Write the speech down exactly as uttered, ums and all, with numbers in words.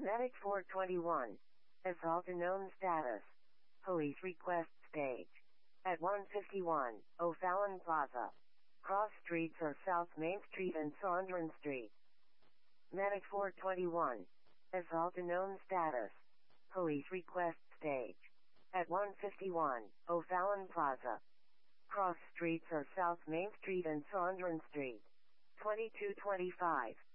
Medic four twenty-one. Assault unknown status. Police request stage. At one fifty-one, O'Fallon Plaza. Cross streets are South Main Street and Saunders Street. Medic four twenty-one. Assault unknown status. Police request stage. At one fifty-one, O'Fallon Plaza. Cross streets are South Main Street and Saunders Street. twenty-two twenty-five.